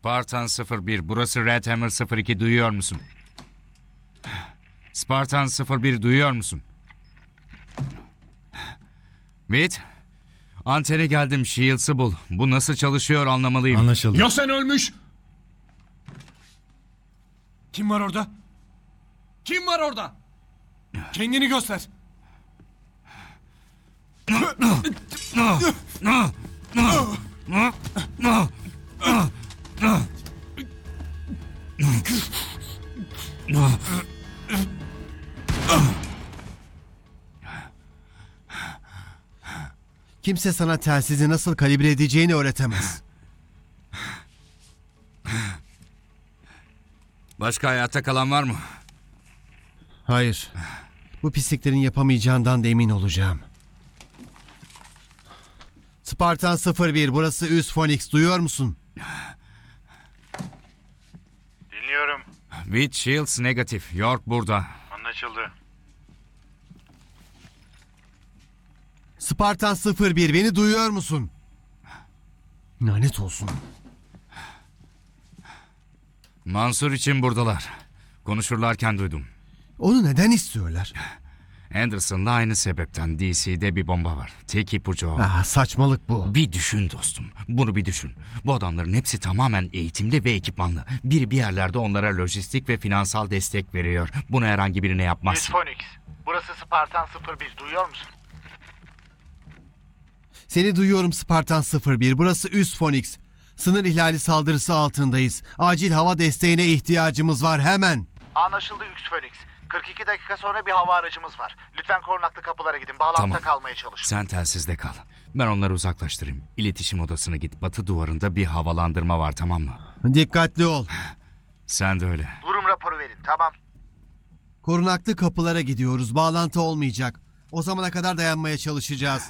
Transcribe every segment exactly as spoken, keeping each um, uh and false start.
Spartan sıfır bir, burası Red Hammer sıfır iki, duyuyor musun? Spartan sıfır bir, duyuyor musun? Wait. Antene geldim, Shields'ı bul. Bu nasıl çalışıyor anlamalıyım. Anlaşıldı. Ya sen ölmüş? Kim var orada? Kim var orada? Kendini göster. Kimse sana telsizi nasıl kalibre edeceğini öğretemez. Başka hayatta kalan var mı? Hayır. Bu pisliklerin yapamayacağından da emin olacağım. Spartan sıfır bir, burası Üst Phoenix, duyuyor musun? Dinliyorum. With Shields negatif. York burada. Anlaşıldı. Spartan sıfır bir, beni duyuyor musun? Lanet olsun. Mansur için buradalar. Konuşurlarken duydum. Onu neden istiyorlar? Anderson'da aynı sebepten D C'de bir bomba var. Tek ipucu o. Ah, saçmalık bu. Bir düşün dostum. Bunu bir düşün. Bu adamların hepsi tamamen eğitimli ve ekipmanlı. Biri bir yerlerde onlara lojistik ve finansal destek veriyor. Bunu herhangi birine Miss yapmazsın. Phoenix. Burası Spartan sıfır bir. Duyuyor musun? Seni duyuyorum Spartan sıfır bir, burası Üst Phoenix. Sınır ihlali saldırısı altındayız. Acil hava desteğine ihtiyacımız var, hemen. Anlaşıldı X Phoenix. kırk iki dakika sonra bir hava aracımız var. Lütfen korunaklı kapılara gidin. Bağlantıda Tamam. kalmaya çalışın. Sen telsizde kal. Ben onları uzaklaştırayım. İletişim odasına git. Batı duvarında bir havalandırma var, tamam mı? Dikkatli ol. Sen de öyle. Durum raporu verin. Tamam. Korunaklı kapılara gidiyoruz. Bağlantı olmayacak. O zamana kadar dayanmaya çalışacağız.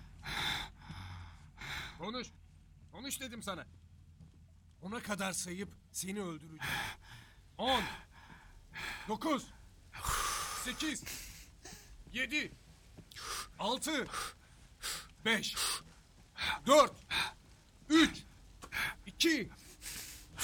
Konuş. Konuş dedim sana. Ona kadar sayıp seni öldüreceğim. On. Dokuz. Sekiz. Yedi. Altı. Beş. Dört. Üç. İki.